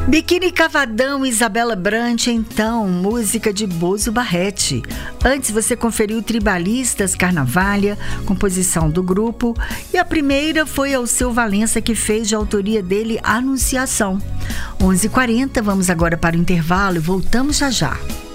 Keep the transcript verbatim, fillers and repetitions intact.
Biquíni Cavadão, Isabela Brant, então, música de Bozo Barrete. Antes você conferiu Tribalistas, Carnavalha, composição do grupo. E a primeira foi Alceu Valença, que fez de autoria dele Anunciação. onze e quarenta, vamos agora para o intervalo e voltamos já já.